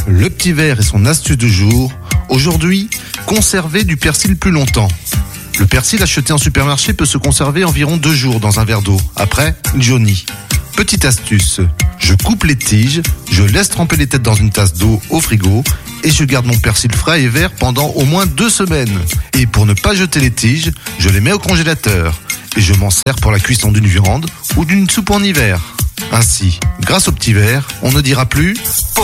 Le petit verre et son astuce du jour. Aujourd'hui, conserver du persil plus longtemps. Le persil acheté en supermarché peut se conserver environ 2 jours dans un verre d'eau. Après, il jaunit. Petite astuce, je coupe les tiges, je laisse tremper les têtes dans une tasse d'eau au frigo et je garde mon persil frais et vert pendant au moins 2 semaines. Et pour ne pas jeter les tiges, je les mets au congélateur et je m'en sers pour la cuisson d'une viande ou d'une soupe en hiver. Ainsi, grâce au petit verre, on ne dira plus